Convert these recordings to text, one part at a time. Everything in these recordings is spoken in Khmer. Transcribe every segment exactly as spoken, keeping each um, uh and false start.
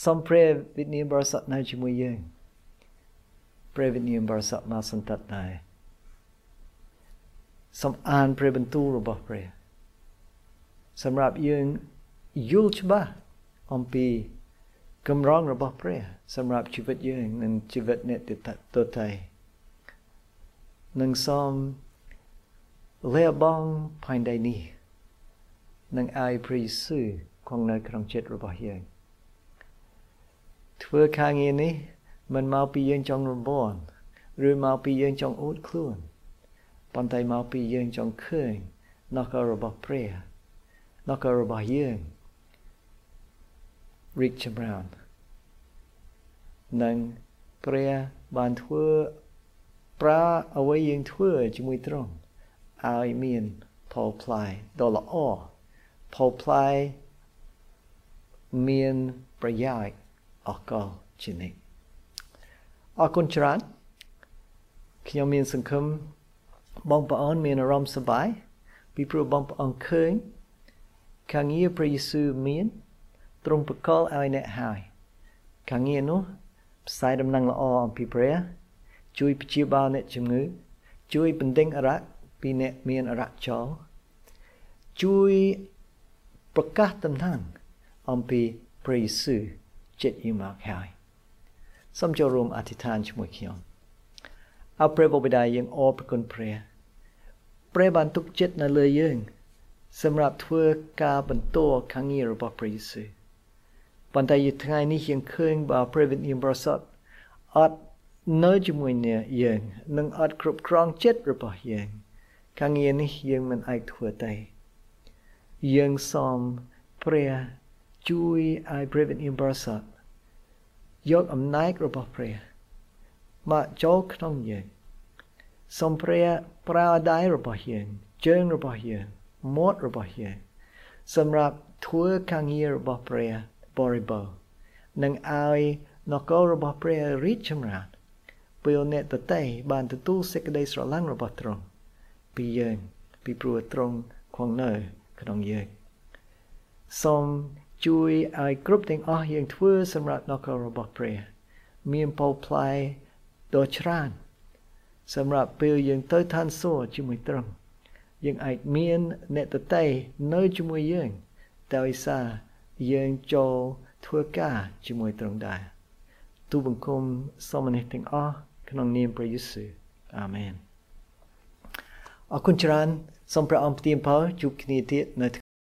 សំព្រះវិញ្ញាណបរិសុទ្ធនៅជាមួយយើងព្រះវិញ្ញាណបរិសុទ្ធមកសន្តតដែរសូមអានព្រះបន្ទូលរបស់ព្រះសម្រាប់យើងយល់ច្បាស់អំពីកម្រងរបស់ព្រះសម្រាប់ជីវិតយើងនិងជីវិតអ្នកដទៃនឹងសូមលះបង់ផែនដីនេះនឹងឲ្យព្រះយេស៊ូវគង់នៅក្នុងចិត្តរបស់យើងធ្វើការងារនេះមិនមកពីយើងចង់រំពនឬមកពីយើងចង់អួតខ្លួនប៉ុន្តែមកពីយើងចង់ឃើញនៅការរបស់ព្រះនៅការរបស់យើងរីកចម្រើននិងព្រះបានធ្វើប្រើអ្វីយើងធ្វើជាមួយទ្រង់ឲ្យមានផលផ្លែដ៏ល្អផលផ្លែមានប្រយោជន៍អកលជានិច្ចអរគុណច្រើនខ្ញុំមានសង្ឃឹមបងប្អូនមានអារម្មណ៍សប្បាយពីព្រោះបងប្អូនឃើញការងារព្រះយេស៊ូវមានទ្រង់ប្រកល់ឲ្យអ្នកហើយការងារនោះផ្សាយដំណឹងល្អអំពីព្រះជួយព្យាបាលអ្នកជំងឺជួយបណ្ដេញអារក្សពីអ្នកមានអារក្សចោលជួយប្រកាសដំណឹងអំពីព្រះយេស៊ូវចិត្តយើងមកហើយសូមចូលរួមអធិដ្ឋានជាមួយខ្ញុំអរព្រះបិតាយើងអរព្រគុណព្រះព្រះបានទុកចិត្តនៅលើយើងសម្រាប់ធ្វើការបន្តការងាររបស់ព្រះយេស៊ូវប៉ុន្តែថ្ងៃនេះយើងឃើញបើព្រះវិញ្ញាណបរិសុទ្ធអត់នៅជាមួយនឹងយើងនិងអត់គ្រប់គ្រងចិត្តរបស់យើងការងារនេះយើងមិនអាចធ្វើទេយើងសូមព្រះជួយឲ្យព្រះវិញ្ញាណបរិសុទ្ធយកអំណាចរបស់ព្រះមកចូលក្នុងយើងសូមព្រះប្រើដៃរបស់យើងជើងរបស់យើងមាត់របស់យើងសម្រាប់ធ្វើការងាររបស់ព្រះបរិបូរណ៍និងឲ្យនគររបស់ព្រះរីកចម្រើនពេលអ្នកដទៃបានទទួលសេចក្តីស្រឡាញ់របស់ទ្រង់ពីយើងពីព្រោះទ្រង់គង់នៅក្នុងយើងសូមជួយឲ្យគ្រប់ទាំងអស់យើងធ្វើសម្រាប់នគររបស់ព្រះមានផលផ្លែដ៏ច្រើនសម្រាប់ពេលយើងទៅឋានសួគ៌ជាមួយទ្រង់យើងអាចមានអ្នកដទៃនៅជាមួយយើងដោយសារយើងចូលធ្វើការជាមួយទ្រង់ដែរទូបង្គំសូមនេះទាំងអស់ក្នុងនាមព្រះយេស៊ូវអាមែនអរគុណច្រើនសូមព្រះអង្គប្រទានពរជួបគ្នាទៀតនៅ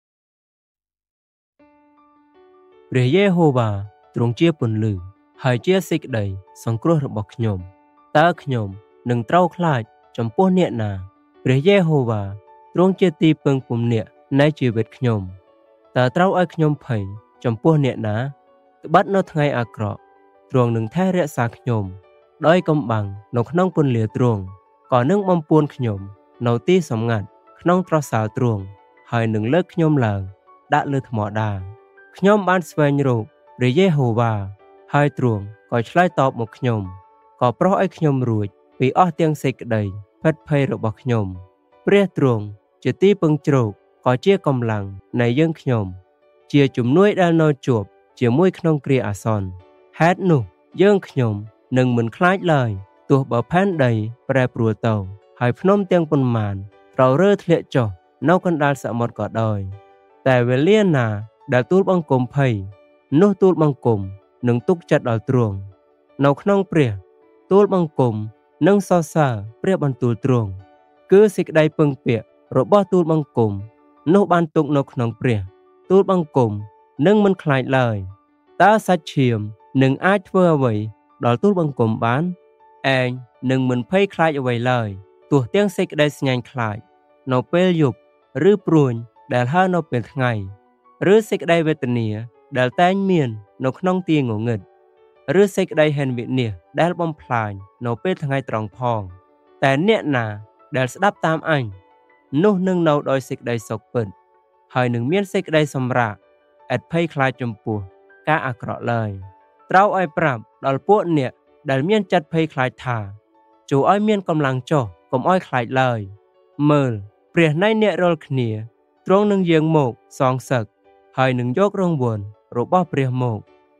ព្រះយេហូវ៉ាទ្រង់ជាពន្លឺហើយជាសេចក្តីសង្គ្រោះរបស់ខ្ញុំតើខ្ញុំនឹងត្រូវខ្លាចចំពោះអ្នកណាព្រះយេហូវ៉ាទ្រង់ជាទីពឹងពំនាក់នៃជីវិតខ្ញុំតើត្រូវឲ្យខ្ញុំភ័យចំពោះអ្នកណាត្បិតនៅថ្ងៃអាក្រក់ទ្រង់នឹងថែរក្សាខ្ញុំដោយកំបាំងនៅក្នុងពន្លាទ្រង់ក៏នឹងបំពួនខ្ញុំនៅទីសម្ងាត់ក្នុងត្រសាលទ្រង់ហើយនឹងលើកខ្ញុំឡើងដាក់លើថ្មដាខ្ញុំបានស្វែងរកព្រះយេហូវ៉ាហើយទ្រង់ក៏ឆ្លើយតបមកខ្ញុំក៏ប្រោសឲ្យខ្ញុំរួចពីអស់ទាំងសេចក្តីភិតភ័យរបស់ខ្ញុំព្រះទ្រង់ជាទីពឹងជ្រកក៏ជាកម្លាំងនៃយើងខ្ញុំជាជំនួយដែលនៅជួបជាមួយក្នុងគ្រាអាសន្នហេតុនោះយើងខ្ញុំនឹងមិនខ្លាចឡើយទោះបើផែនដីប្រែប្រួលទៅហើយភ្នំទាំងប៉ុន្មានត្រូវរើធ្លាក់ចុះនៅកណ្ដាលសមុទ្រក៏ដោយតែវេលាណាដែលទូលបង្គំភ័យនោះទូលបង្គំនឹងទុកចិត្តដល់ទ្រង់នៅក្នុងព្រះទូលបង្គំនឹងសរសើរព្រះបន្ទូលទ្រង់គឺសេចក្តីពឹងពាក់របស់ទូលបង្គំនោះបានទុកនៅក្នុងព្រះទូលបង្គំនឹងមិនខ្លាចឡើយតើសាច់ឈាមនឹងអាចធ្វើអ្វីដល់ទូលបង្គំបានឯងនឹងមិនភ័យខ្លាចអ្វីឡើយទោះទាំងសេចក្តីស្ញាញ់ខ្លាចនៅពេលយប់ឬព្រួញដែលហើរនៅពេលថ្ងៃឬសេចក្តីវេទនាដែលតែងមាននៅក្នុងទីងងឹតឬសេចក្តីហិនវិនាសដែលបំផ្លាញនៅពេលថ្ងៃត្រង់ផងតែអ្នកណាដែលស្ដាប់តាមអញនោះនឹងនៅដោយសេចក្តីសុខពិតហើយនឹងមានសេចក្តីសម្រាកឥតភ័យខ្លាចចំពោះការអាក្រក់ឡើយត្រូវឲ្យប្រាប់ដល់ពួកអ្នកដែលមានចិត្តភ័យខ្លាចថាចូលឲ្យមានកម្លាំងចុះកុំឲ្យខ្លាចឡើយមើលព្រះនៃអ្នករាល់គ្នាទ្រង់នឹងយាងមកសងសឹកហើយនឹងយករង្វាន់របស់ព្រះមក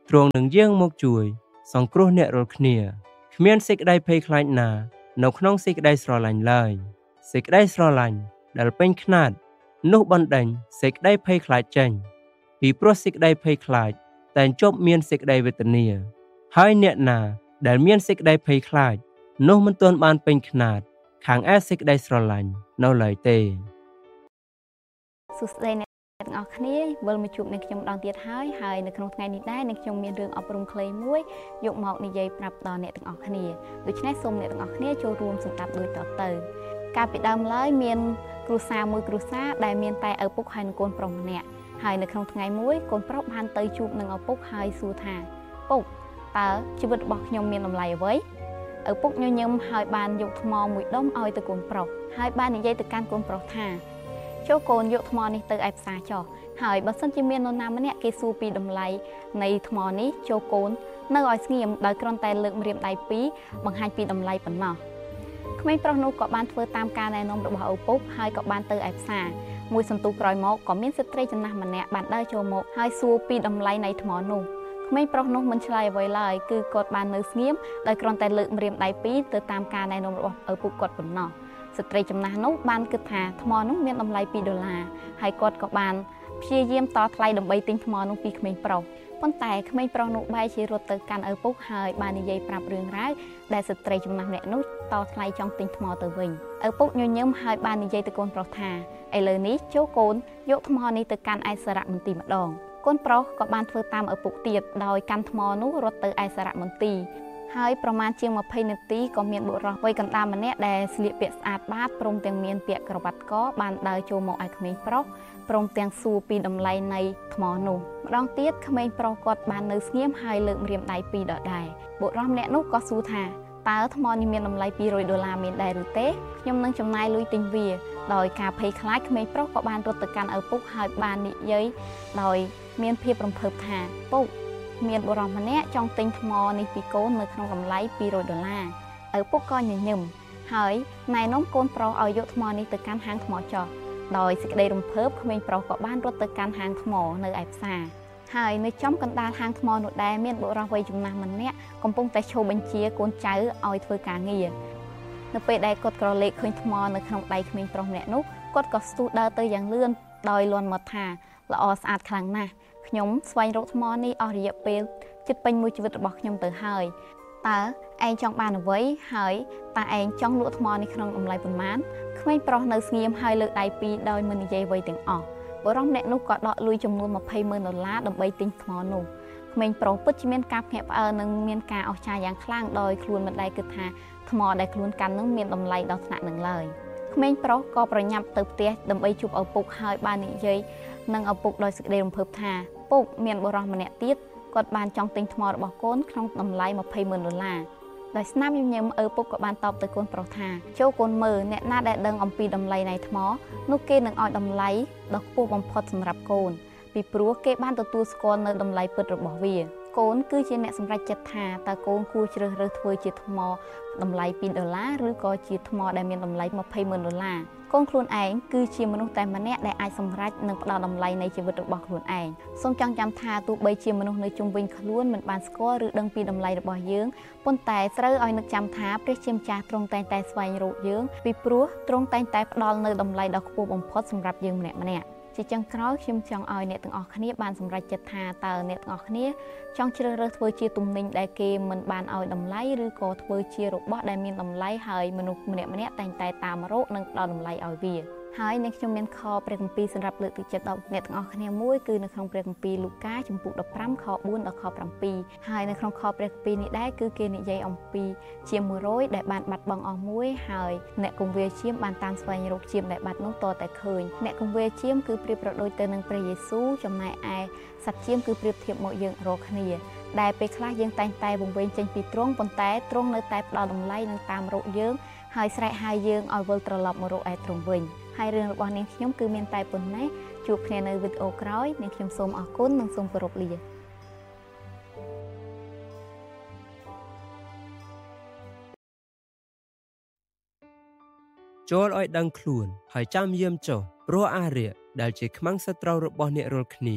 ទ្រង់នឹងយាងមកជួយសង្គ្រោះអ្នករាល់គ្នាគ្មានសេចក្តីភ័យខ្លាចណានៅក្នុងសេចក្តីស្រឡាញ់ឡើយសេចក្តីស្រឡាញ់ដែលពេញខ្នាតនោះបណ្ដេញសេចក្តីភ័យខ្លាចចេញពីព្រោះសេចក្តីភ័យខ្លាចតែជប់មានសេចក្តីវេទនាហើយអ្នកណាដែលមានសេចក្តីភ័យខ្លាចនោះមិនទាន់បានពេញខ្នាតខាងឯសេចក្តីស្រឡាញ់នៅឡើយទេសួស្តីអ្នកទាំងអស់គ្នាវិលមកជួបនឹងខ្ញុំម្ដងទៀតហើយហើយនៅក្នុងថ្ងៃនេះដែរនឹងខ្ញុំមានរឿងអប់រំខ្លីមួយយកមកនិយាយប្រាប់ដល់អ្នកទាំងអស់គ្នាដូច្នេះសូមអ្នកទាំងអស់គ្នាចូលរួមស្ដាប់ដូចតទៅកាលពីដើមឡើយមានគ្រួសារមួយគ្រួសារដែលមានតែឪពុកហើយនិងកូនប្រុសម្នាក់ហើយនៅក្នុងថ្ងៃមួយកូនប្រុសបានទៅជួបនឹងឪពុកហើយសួរថាពុកតើជីវិតរបស់ខ្ញុំមានតម្លៃអ្វីឪពុកញញឹមហើយបានយកថ្មមួយដុំឲ្យទៅកូនប្រុសហើយបាននិយាយទៅកាន់កូនប្រុសថាចូលកូនយកថ្មនេះទៅឯផ្សារចុះហើយបើសិនជាមាននរណាម្នាក់គេសួរពីតម្លៃនៃថ្មនេះចូលកូននៅឲ្យស្ងៀមដោយគ្រាន់តែលើកម្រាមដៃពីរបង្ហាញពីតម្លៃប៉ុណ្ណោះក្មេងប្រុសនោះក៏បានធ្វើតាមការណែនាំរបស់ឪពុកហើយក៏បានទៅឯផ្សារមួយសន្ទុះក្រោយមកក៏មានស្ត្រីចំណាស់ម្នាក់បានដើរចូលមកហើយសួរពីតម្លៃនៃថ្មនោះក្មេងប្រុសនោះមិនឆ្លើយអ្វីឡើយគឺគាត់បាននៅស្ងៀមដោយគ្រាន់តែលើកម្រាមដៃពីរទៅតាមការណែនាំរបស់ឪពុកគាត់ប៉ុណ្ណោះស្ត្រីចំណាស់នោះបានគិតថាថ្មនោះមានតម្លៃពីរដុល្លារហើយគាត់ក៏បានព្យាយាមតថ្លៃដើម្បីទិញថ្មនោះពីក្មេងប្រុសប៉ុន្តែក្មេងប្រុសនោះបែរជារត់ទៅកាន់ឪពុកហើយបាននិយាយប្រាប់រឿងរ៉ាវដែលស្ត្រីចំណាស់ម្នាក់នោះតថ្លៃចង់ទិញថ្មទៅវិញឪពុកញញឹមហើយបាននិយាយទៅកូនប្រុសថាឥឡូវនេះចូលកូនយកថ្មនេះទៅកាន់ឯសារមន្ទីរម្ដងកូនប្រុសក៏បានធ្វើតាមឪពុកទៀតដោយកាន់ថ្មនោះរត់ទៅឯសារមន្ទីរហើយប្រមាណជាងម្ភៃនាទីក៏មានបុរសវ័យកណ្ដាលម្នាក់ដែលស្លៀកពាក់ស្អាតបាតព្រមទាំងមានពាក់ក្រវ៉ាត់កបានដើរចូលមកឯក្មេងប្រុសព្រមទាំងសួរពីតម្លៃនៃថ្មនោះម្ដងទៀតក្មេងប្រុសគាត់បាននៅស្ងៀមហើយលើកម្រាមដៃពីរដដែលបុរសម្នាក់នោះក៏សួរថាតើថ្មនេះមានតម្លៃពីររយដុល្លារមានដែរឬទេខ្ញុំនឹងចំណាយលុយទិញវាដោយការភ័យខ្លាចក្មេងប្រុសក៏បានរត់ទៅកាន់ឪពុកហើយបាននិយាយដោយមានភាពរំភើបថាពុកមានបុរសម្នាក់ចង់ទិញថ្មនេះពីកូននៅក្នុងតម្លៃពីររយដុល្លារឪពុកក៏ញញឹមហើយណែនាំកូនប្រុសឲ្យយកថ្មនេះទៅកាន់ហាងថ្មចុះដោយសេចក្តីរំភើបក្មេងប្រុសក៏បានរត់ទៅកាន់ហាងថ្មនៅឯផ្សារហើយនៅចំកណ្ដាលហាងថ្មនោះដែរមានបុរសវ័យចំណាស់ម្នាក់កំពុងតែឈោបញ្ជាកូនចៅឲ្យធ្វើការងារនៅពេលដែលគាត់ក្រឡេកឃើញថ្មនៅក្នុងដៃក្មេងប្រុសម្នាក់នោះគាត់ក៏ស្ទុះដើរទៅយ៉ាងលឿនដោយលន់មកថាល្អស្អាតខ្លាំងណាស់ខ្ញុំស្វែងរកថ្មនេះអស់រយៈពេលជិតពេញមួយជីវិតរបស់ខ្ញុំទៅហើយតើឯងចង់បានអ្វីហើយតើឯងចង់លក់ថ្មនេះក្នុងតម្លៃប៉ុន្មានក្មេងប្រុសនៅស្ងៀមហើយលើកដៃពីរដោយមិននិយាយអ្វីទាំងអស់បុរសម្នាក់នោះក៏ដកលុយចំនួនម្ភៃម៉ឺនដុល្លារដើម្បីទិញថ្មនោះក្មេងប្រុសពិតជាមានការភ្ញាក់ផ្អើលនិងមានការអស្ចារ្យយ៉ាងខ្លាំងដោយខ្លួនមិនដែលគិតថាថ្មដែលខ្លួនកាន់នឹងមានតម្លៃដល់ថ្នាក់នឹងឡើយក្មេងប្រុសក៏ប្រញាប់ទៅផ្ទះដើម្បីជួបឪពុកហើយបាននិយាយនឹងឪពុកដោយសេចក្តីរំភើបថាពុកមានបុរសម្នាក់ទៀតគាត់បានចង់ទិញថ្មរបស់កូនក្នុងតម្លៃម្ភៃម៉ឺនដុល្លារដោយស្នាមញញឹមឪពុកក៏បានតបទៅកូនប្រុសថាចូលកូនមើលអ្នកណាដែលដឹងអំពីតម្លៃនៃថ្មនោះគេនឹងឲ្យតម្លៃដ៏ខ្ពស់បំផុតសម្រាប់កូនពីព្រោះគេបានទទួលស្គាល់នៅតម្លៃពិតរបស់វាកូនគឺជាអ្នកសម្រេចចិត្តថាតើកូនគួរជ្រើសរើសធ្វើជាថ្មតម្លៃពីរដុល្លារឬក៏ជាថ្មដែលមានតម្លៃម្ភៃម៉ឺនដុល្លារកូនខ្លួនឯងគឺជាមនុស្សតែម្នាក់ដែលអាចសម្រេចនិងផ្ដល់តម្លៃនៃជីវិតរបស់ខ្លួនឯងសូមចងចាំថាទោះបីជាមនុស្សនៅជុំវិញខ្លួនមិនបានស្គាល់ឬដឹងពីតម្លៃរបស់យើងប៉ុន្តែត្រូវឲ្យនឹកចាំថាព្រះជាម្ចាស់ទ្រង់តែងតែស្វែងរកយើងពីព្រោះទ្រង់តែងតែផ្ដល់នៅតម្លៃដ៏ខ្ពស់បំផុតសម្រាប់យើងម្នាក់ម្នាក់ជាចុងក្រោយខ្ញុំចង់ឲ្យអ្នកទាំងអស់គ្នាបានសម្រេចចិត្តថាតើអ្នកទាំងអស់គ្នាចង់ជ្រើសរើសធ្វើជាទំនិញដែលគេមិនបានឲ្យតម្លៃឬក៏ធ្វើជារបស់ដែលមានតម្លៃហើយមនុស្សម្នាក់ម្នាក់តែងតែតាមរកនិងផ្ដល់តម្លៃឲ្យវាហើយនឹងខ្ញុំមានខព្រះគម្ពីរសម្រាប់លើកទឹកចិត្តដល់អ្នកទាំងអស់គ្នាមួយគឺនៅក្នុងព្រះគម្ពីរលូកាជំពូកដប់ប្រាំខបួនដល់ខប្រាំពីរហើយនៅក្នុងខព្រះគម្ពីរនេះដែរគឺគេនិយាយអំពីជាមួយរយដែលបានបាត់បង់អស់មួយហើយអ្នកគង្វាលជាមបានតាមស្វែងរកជាមដែលបាត់នោះតតែឃើញអ្នកគង្វាលជាមគឺប្រៀបប្រដូចទៅនឹងព្រះយេស៊ូវចំណែកឯសត្វជាមគឺប្រៀបធៀបមកយើងរាល់គ្នាដែលពេលខ្លះយើងតែងតែវង្វេងចេញពីទ្រង់ប៉ុន្តែទ្រង់នៅតែផ្ដល់តម្លៃនិងតាមរកយើងហើយស្រែកហៅយើងឲ្យវិលត្រឡប់មករកឯទ្រង់វិញហើយរឿងរបស់នាងខ្ញុំគឺមានតែប៉ុណ្ណេះជួបគ្នានៅវីដេអូក្រោយនាងខ្ញុំសូមអរគុណនិងសូមគោរពលាចូលឲ្យដឹងខ្លួនហើយចាំយាមចុះព្រោះអារក្សដែលជាខ្មាំងសត្រូវរបស់អ្នករាល់គ្នា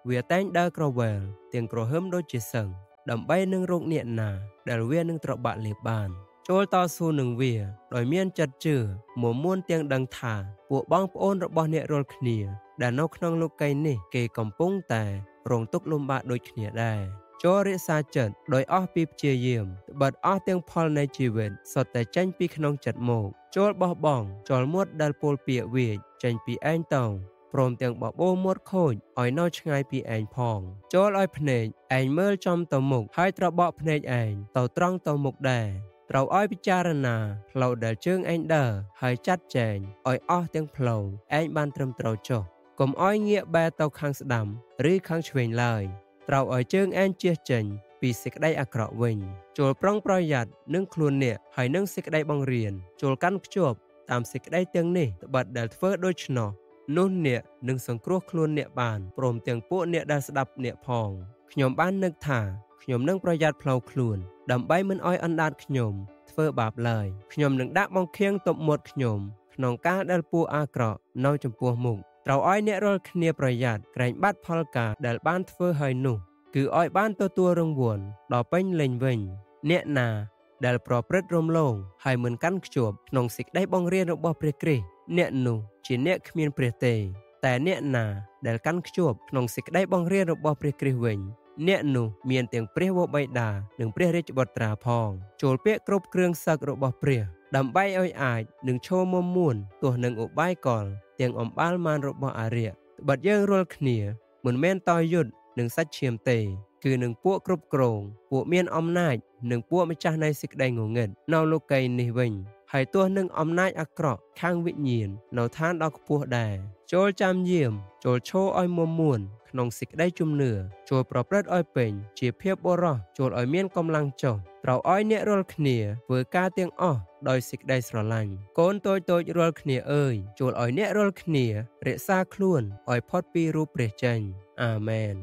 វាតែងដើរក្រវែលទាំងក្រហឹមដូចជាសឹងដើម្បីនឹងរកអ្នកណាដែលវានឹងត្របាក់លេបបានចូលតស៊ូនឹងវាដោយមានចិត្តជឿមមួនទាំងដឹងថាពួកបងប្អូនរបស់អ្នករាល់គ្នាដែលនៅក្នុងលោកីយ៍នេះគេកំពុងតែរងទុក្ខលំបាកដូចគ្នាដែរចូលរក្សាចិត្តដោយអស់ពីព្យាយាមត្បិតអស់ទាំងផលនៃជីវិតសុទ្ធតែចេញពីក្នុងចិត្តមកចូលបោះបង់ចោលមាត់ដែលពោលពាក្យវាចចេញពីឯងទៅព្រមទាំងបបោមាត់ខូចឲ្យនៅឆ្ងាយពីឯងផងចូលឲ្យភ្នែកឯងមើលចំទៅមុខហើយត្របកភ្នែកឯងទៅត្រង់ទៅមុខដែរត្រូវឲ្យពិចារណាផ្លូវដែលជើងឯងដើរហើយចាត់ចែងឲ្យអស់ទាំងផ្លូវឯងបានត្រឹមត្រូវចុះកុំឲ្យងាកបែរទៅខាងស្ដាំឬខាងឆ្វេងឡើយត្រូវឲ្យជើងឯងជៀសចេញពីសេចក្តីអាក្រក់វិញចូលប្រុងប្រយ័ត្ននឹងខ្លួនអ្នកហើយនឹងសេចក្តីបង្រៀនចូលកាន់ខ្ជាប់តាមសេចក្តីទាំងនេះត្បិតដែលធ្វើដូច្នោះនោះអ្នកនឹងសង្គ្រោះខ្លួនអ្នកបានព្រមទាំងពួកអ្នកដែលស្ដាប់អ្នកផងខ្ញុំបាននឹកថាខ្ញុំនឹងប្រយ័ត្នផ្លូវខ្លួនដើម្បីមិនឲ្យអណ្ដាតខ្ញុំធ្វើបាបឡើយខ្ញុំនឹងដាក់បង្ខៀងទប់មាត់ខ្ញុំក្នុងការដែលពួកអាក្រក់នៅចំពោះមុខត្រូវឲ្យអ្នករាល់គ្នាប្រយ័ត្នក្រែងបាត់ផលការដែលបានធ្វើហើយនោះគឺឲ្យបានទទួលរង្វាន់ដល់ពេញលេញវិញអ្នកណាដែលប្រព្រឹត្តរំលងហើយមិនកាន់ខ្ជាប់ក្នុងសេចក្តីបង្រៀនរបស់ព្រះគ្រីស្ទអ្នកនោះជាអ្នកគ្មានព្រះទេតែអ្នកណាដែលកាន់ខ្ជាប់ក្នុងសេចក្តីបង្រៀនរបស់ព្រះគ្រីស្ទវិញអ្នកនោះមានទាំងព្រះវរបិតានិងព្រះរាជបុត្រាផងចូលពាក្យគ្រប់គ្រឿងសឹករបស់ព្រះដើម្បីឲ្យអាចនឹងឈរមុំមួនទោះនឹងឧបាយកលទាំងអំបាលមានរបស់អារ្យត្បិតយើងរាល់គ្នាមិនមែនតយុទ្ធនឹងសាច់ឈាមទេគឺនឹងពួកគ្រប់គ្រងពួកមានអំណាចនិងពួកម្ចាស់នៃសេចក្តីងងឹតនៅលោកីយ៍នេះវិញហើយទោះនឹងអំណាចអាក្រក់ខាងវិញ្ញាណនៅឋានដ៏ខ្ពស់ដែរចូលចាំយាមចូលឈរឲ្យមុំមួនក្នុងសេចក្តីជំនឿចូលប្រព្រឹត្តឲ្យពេញជាភាពបរិសុទ្ធចូលឲ្យមានកម្លាំងចុះត្រូវឲ្យអ្នករាល់គ្នាធ្វើការទាំងអស់ដោយសេចក្តីស្រឡាញ់កូនតូចតូចរាល់គ្នាអើយចូលឲ្យអ្នករាល់គ្នារក្សាខ្លួនឲ្យផុតពីរូបព្រះចេញអាមែន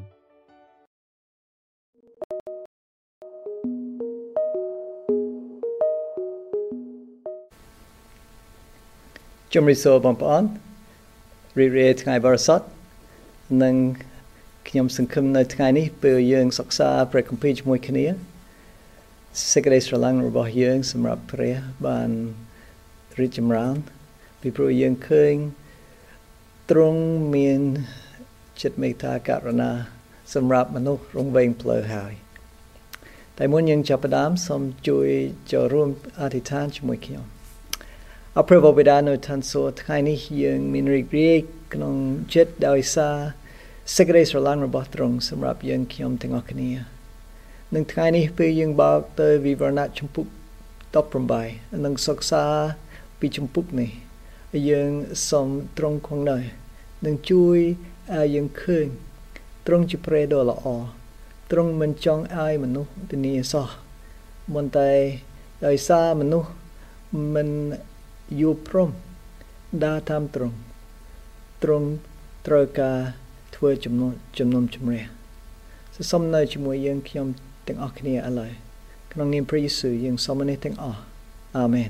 ជំរាបសួរបងប្អូនរីករាយថ្ងៃបរិសុទ្ធនិងខ្ញុំសង្ឃឹមនៅថ្ងៃនេះពេលយើងសិក្សាព្រះគម្ពីរជាមួយគ្នាសេចក្តីស្រឡាញ់របស់យើងសម្រាប់ព្រះបានរីកចម្រើនពីព្រោះយើងឃើញទ្រង់មានចិត្តមេត្តាករុណាសម្រាប់មនុស្សរងវែងផ្លូវហើយតែមុនយើងចាប់ផ្ដើមសូមជួយចូលរួមអធិដ្ឋានជាមួយខ្ញុំអរព្រះបិតានៅឋានសួគ៌ថ្ងៃនេះយើងមានរីករាយក្នុងចិត្តដោយសារសេចក្តីស្រឡាញ់របស់ទ្រង់សម្រាប់យើងខ្ញុំទាំងអស់គ្នានឹងថ្ងៃនេះពេលយើងបើកទៅវិវរណៈជំពូកដប់ប្រាំបីនិងសិក្សាពីជំពូកនេះយើងសូមទ្រង់គង់នៅនឹងជួយឲ្យយើងឃើញទ្រង់ជាព្រះដ៏ល្អទ្រង់មិនចង់ឲ្យមនុស្សធានាសោះប៉ុន្តែដោយសារមនុស្សមិនយល់ព្រមដើរតាមទ្រង់ទ្រង់ត្រូវការធ្វើជំនុំជំនុំជម្រះសូមនៅជាមួយយើងខ្ញុំទាំងអស់គ្នាឥឡូវក្នុងនាមព្រះយេស៊ូវយើងសូមនេះទាំងអស់អាមែន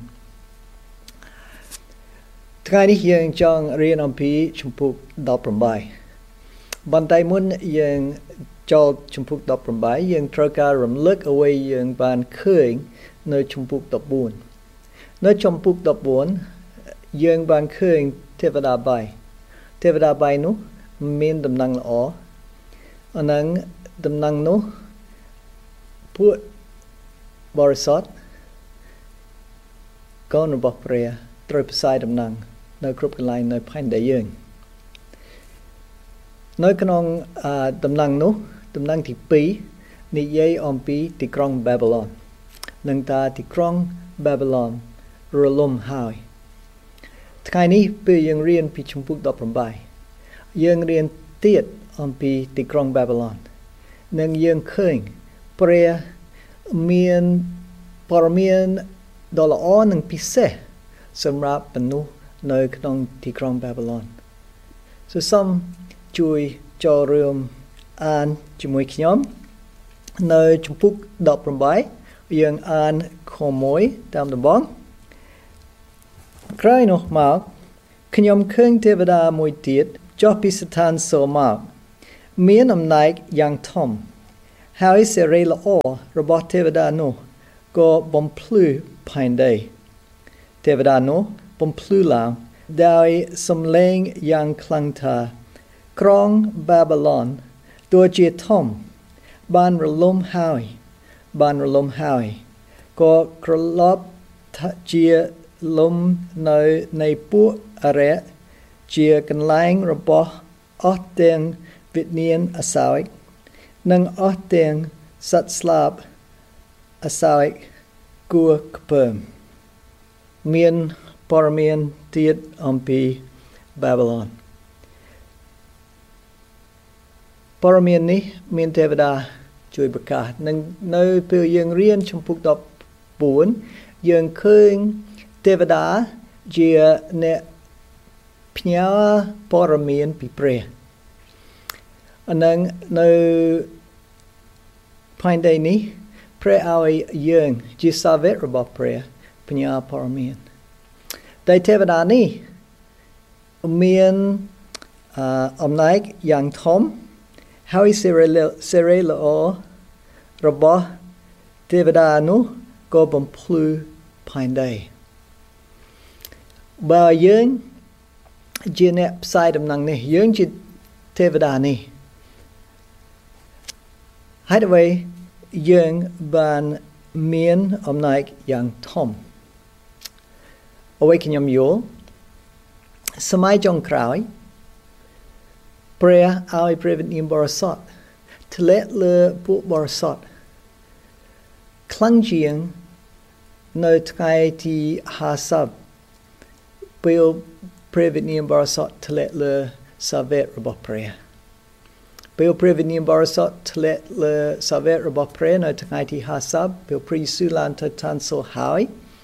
ថ្ងៃនេះយើងចង់រៀនអំពីជំពូកដប់ប្រាំបីបន្តែមុនយើងចូលជំពូកដប់ប្រាំបីយើងត្រូវការរំលឹកអ្វីយើងបានឃើញនៅជំពូកដប់បួននៅជំពូកដប់បួនយើងបានឃើញទេវតាបីទេវតាបីនោះមានដំណឹងល្អអានឹងដំណឹងនោះពួកបរិសុទ្ធកូនរបស់ព្រះត្រូវផ្សាយដំណឹងនៅគ្រប់កន្លែងនៅផែនដីយើងនៅក្នុងដំណឹងនោះដំណឹងទីពីរនិយាយអំពីទីក្រុងបាប៊ីឡូននឹងថាទីក្រុងបាប៊ីឡូនរលំហើយថ្ងៃនេះពេលយើងរៀនពីជំពូកដប់ប្រាំបីយើងរៀនទៀតអំពីទីក្រុងបាប៊ីឡូននិងយើងឃើញព្រះមានព័ត៌មានដ៏ល្អនិងពិសេសសម្រាប់មនុស្សនៅក្នុងទីក្រុងបាប៊ីឡូនសូមជួយចូលរួមអានជាមួយខ្ញុំនៅជំពូកដប់ប្រាំបីយើងអានខមួយតាមដំបូងក្រោយនោះមកខ្ញុំឃើញទេវតាមួយទៀតចុះពីស្ថានសួគ៌មកមានអំណាចយ៉ាងធំហើយសេរីល្អរបស់ទេវតានោះក៏បំភ្លឺផែនដីទេវតានោះបំភ្លឺឡើងដោយសំឡេងយ៉ាងខ្លាំងថាក្រុងបាប៊ីឡុនទោះជាធំបានរលំហើយបានរលំហើយក៏ក្រឡប់ជាលំនៅនៃពួកអរិយជាកន្លែងរបស់អស់ទាំងវិញ្ញាណអសោយនិងអស់ទាំងសត្វស្លាប់អសោយគួរខ្ពើមមានព័ត៌មានទៀតអំពីបាប៊ីឡុនព័ត៌មាននេះមានទេវតាជួយប្រកាសនិងនៅពេលយើងរៀនចំពុកដប់បួនយើងឃើញទេវតាជាអ្នកផ្ញើព័ត៌មានពីព្រះអនងនៅផែនដីនេះព្រះឲ្យយើងជាសាវករបស់ព្រះផ្ញើព័ត៌មានតែទេវតានេះមានអំណាចយ៉ាងធំហើយសេរីល្អរបស់ទេវតានោះក៏បំភ្លឺផែនដីបើយើងជាអ្នកផ្សាយដំណឹងនេះយើងជាទេវតានេះហើយអ្វីយើងបានមានអំណាចយ៉ាងធំអ្វីខ្ញុំយល់សម័យចុងក្រោយព្រះឲ្យព្រះវិញ្ញាណបរិសុទ្ធធ្លាក់លើពួកបរិសុទ្ធខ្លាំងជាងនៅថ្ងៃទីហាសបពេលព្រះវិញ្ញាណបរិសុទ្ធធ្លាក់លើសាវករបស់ព្រះពេលព្រះវិញ្ញាណបរិសុទ្ធធ្លាក់លើសាវករបស់ព្រះនៅថ្ងៃទីហាសបពេលព្រះយេស៊ូវឡើងទៅឋានសួគ៌ហើយ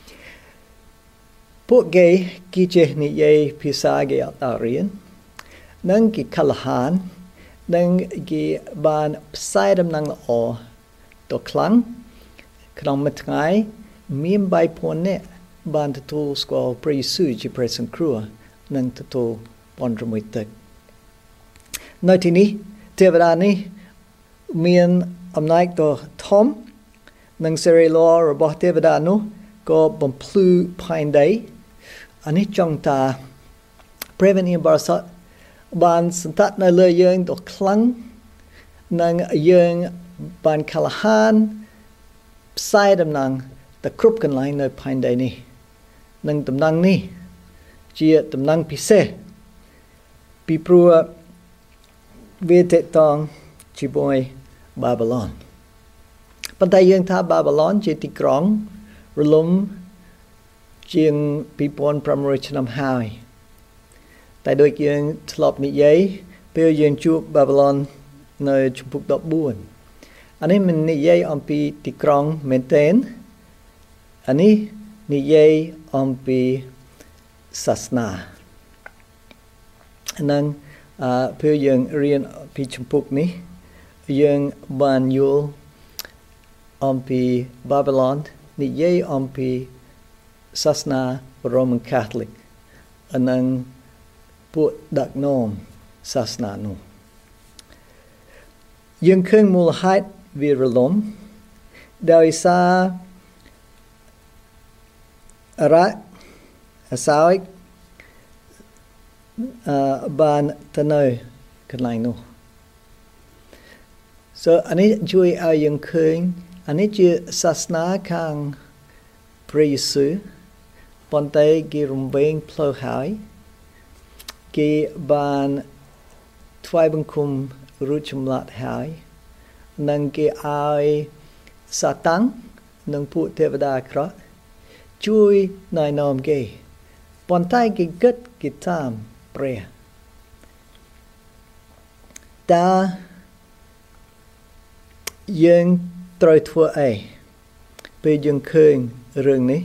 ពួកគេគេចេះនិយាយភាសាគេអត់រៀននិងគេក្លាហាននិងគេបានផ្សាយដំណឹងល្អទៅខ្លាំងក្នុងមួយថ្ងៃមានបីពាន់នាក់បានទទួលស្គាល់ព្រះយេស៊ូវជាព្រះសង្គ្រោះនិងទទួលពន្ធជាមួយទឹកនៅទីនេះទេវតានេះមានអំណាចដ៏ធំនិងសេរីល្អរបស់ទេវតានោះក៏បំភ្លឺផែនដីអានេះចង់ថាព្រះវិញ្ញាណបរិសុទ្ធបានសន្តត់នៅលើយើងដ៏ខ្លាំងនិងយើងបានក្លាហានផ្សាយដំណឹងទៅគ្រប់កន្លែងនៅផែនដីនេះនិងដំណឹងនេះជាដំណឹងពិសេសពីព្រោះវាតេតងជាមួយបាប៊ីឡុនប៉ុន្តែយើងថាបាប៊ីឡុនជាទីក្រុងរលំជាងពីរពាន់ប្រាំរយឆ្នាំហើយតែដូចយើងធ្លាប់និយាយពេលយើងជួបបាប៊ីឡុននៅជំពូកដប់បួនអានេះមិននិយាយអំពីទីក្រុងមែនទែនអានេះនិយាយអំពីសាសនានិងអឺពេលយើងរៀនពីជំពូកនេះយើងបានយល់អំពីបាប៊ីឡុននិយាយអំពីសាសនា Roman Catholic និងពួកដឹកនាំសាសនានោះយើងឃើញមូលហេតុវារលំដោយសារអរ៉ាអសោយអឺបានទៅនៅកន្លែងនោះ so អានេះជួយឲ្យយើងឃើញអានេះជាសាសនាខាងព្រះយេស៊ូវប៉ុន្តែគេរំវែងផ្លូវហើយគេបានថ្វាយបង្គំរួចចម្លាក់ហើយនិងគេឲ្យសាតាំងនិងពួកទេវតាអាក្រក់ជួយណែនាំគេប៉ុន្តែគេគិតគេតាមព្រះតើយើងត្រូវធ្វើអីពេលយើងឃើញរឿងនេះ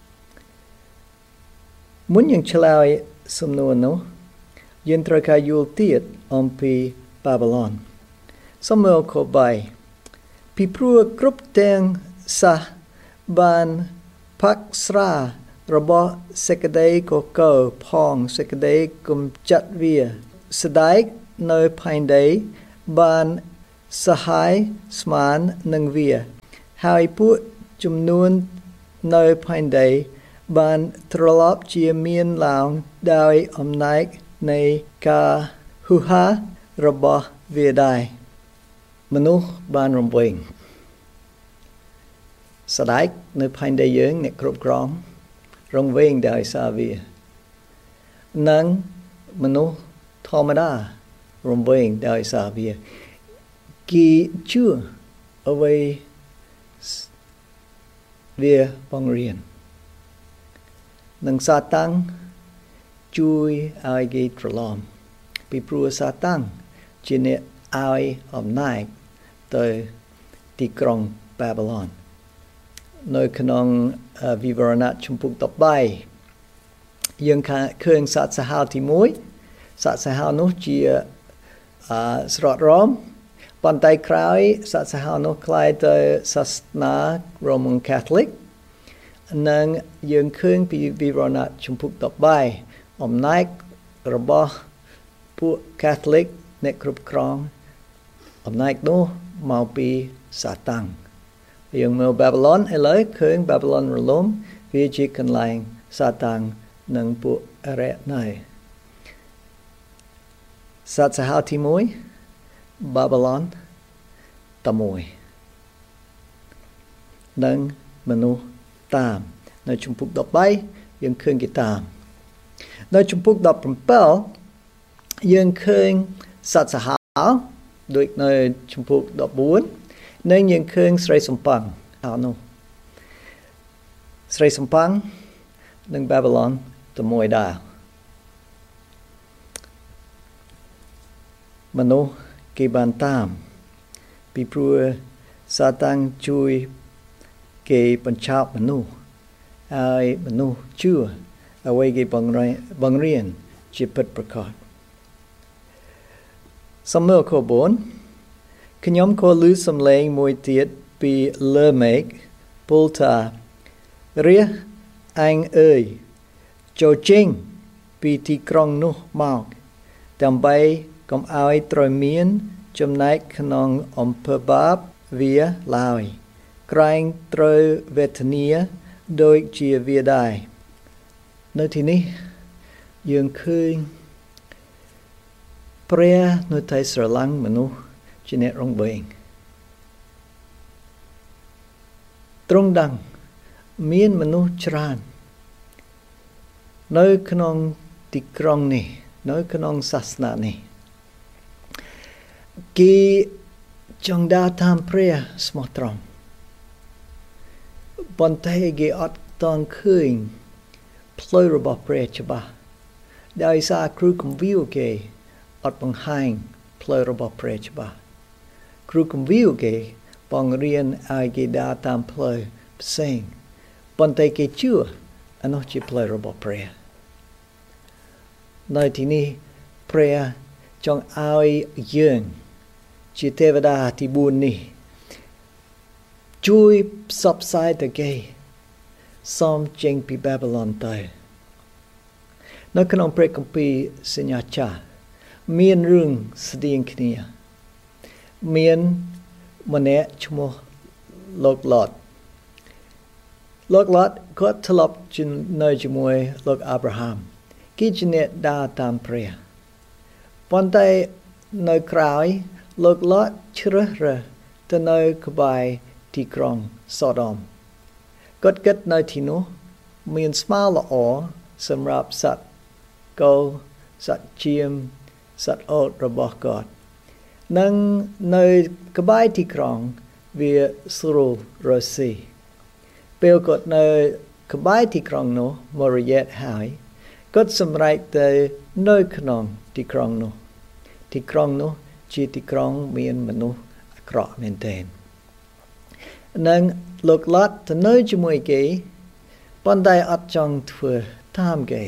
មុនយើងឆ្លើយសំណួរនោះយើងត្រូវការយល់ទៀតអំពីបាប៊ីឡុនសំណួរខបីពីព្រោះគ្រប់ទាំងសាសបានផាក់ស្រារបស់សេចក្តីកកើផងសេចក្តីកំចាត់វាស្ដែកនៅផែនដីបានសហាយស្មាននឹងវាហើយពួកចំនួននៅផែនដីបានត្រឡប់ជាមានឡើងដោយអំណាចនៃការហ៊ូហារបស់វាដែរមនុស្សបានរំវែងស្ដេចនៅផែនដីយើងអ្នកគ្រប់គ្រងរង្វែងដោយសារវានិងមនុស្សធម្មតារំវែងដោយសារវាគេជឿអ្វីវាបង្រៀននិងសាតាំងជួយឲ្យគេត្រឡប់ពីព្រោះសាតាំងជាអ្នកឲ្យអំណាចទៅទីក្រុងបាប៊ីឡូននៅក្នុងវិវរណៈជំពូកដប់បីយើងឃើញសត្វសាហាវទីមួយសត្វសាហាវនោះជាស្រត់រមប៉ុន្តែក្រោយសត្វសាហាវនោះคล้ายទៅសាសនា Roman Catholic និងយើងឃើញពីវិវរណៈជំពូកដប់បីអំណាចរបស់ពួក Catholic អ្នកគ្រប់គ្រងអំណាចនោះមកពីសាតាំងយើងមើលបាប៊ីឡូនឥឡូវឃើញបាប៊ីឡូនរលំវាជាកន្លែងសាតាំងនិងពួកអរិយណៃសត្វសាហាវទីមួយបាប៊ីឡូនតែមួយនិងមនុស្សតាមនៅជំពូកដប់បីយើងឃើញគេតាមនៅជំពូកដប់bảyយើងឃើញសត្វសាហាវដូចនៅជំពូកដប់bốnនិងយើងឃើញស្រីសំប៉ាំងអត់នោះស្រីសំប៉ាំងនិងបាប៊ីឡូនតែមួយដែរមនុស្សគេបានតាមពីព្រោះសាតាំងជួយគេបញ្ឆោតមនុស្សហើយមនុស្សជឿអ្វីគេបង្រៀនជាពិតប្រាកដសំណួរខbốnខ្ញុំក៏ឮសំឡេងមួយទៀតពីលើមេឃពោលថារះអញអើយចូលចេញពីទីក្រុងនោះមកដើម្បីកុំឲ្យត្រូវមានចំណែកក្នុងអំពើបាបវាឡើយក្រែងត្រូវវេទនាដូចជាវាដែរនៅទីនេះយើងឃើញព្រះនៅតែស្រឡាញ់មនុស្សជាអ្នករង្វែងទ្រង់ដឹងមានមនុស្សច្រើននៅក្នុងទីក្រុងនេះនៅក្នុងសាសនានេះគេចង់ដើរតាមព្រះស្មោះត្រង់ប៉ុន្តែគេអត់តន់ឃើញផ្លូវរបស់ព្រះច្បាស់ដោយសារគ្រូគំវាលគេអត់បង្ហាញផ្លូវរបស់ព្រះច្បាស់គ្រូគំវាលគេបង្រៀនឲ្យគេដើរតាមផ្លូវផ្សេងប៉ុន្តែគេជឿអានោះជាផ្លូវរបស់ព្រះនៅទីនេះព្រះចង់ឲ្យយើងជាទេវតាទីbốnនេះជួយផ្សព្វផ្សាយទៅគេសូមចេញពីបាប៊ីឡូនទៅនៅក្នុងព្រះគម្ពីរសញ្ញាចាស់មានរឿងស្តីងគ្នាមានម្នាក់ឈ្មោះលោកឡូតលោកឡូតគាត់ធ្លាប់នៅជាមួយលោកអាប់រ៉ាហាំគេជាអ្នកដើរតាមព្រះប៉ុន្តែនៅក្រោយលោកឡូតជ្រើសរើសទៅនៅក្បែរទីក្រុងសូដូមគាត់គិតនៅទីនោះមានស្មាល្អសម្រាប់សត្វគោសត្វជៀមសត្វអូតរបស់គាត់និងនៅក្បែរទីក្រុងវាស្រួលរស់ស៊ីពេលគាត់នៅក្បែរទីក្រុងនោះមករយៈហើយគាត់សម្រេចទៅនៅក្នុងទីក្រុងនោះទីក្រុងនោះជាទីក្រុងមានមនុស្សអាក្រក់មែនទែននិងលោកឡូតទៅនៅជាមួយគេប៉ុន្តែអត់ចង់ធ្វើតាមគេ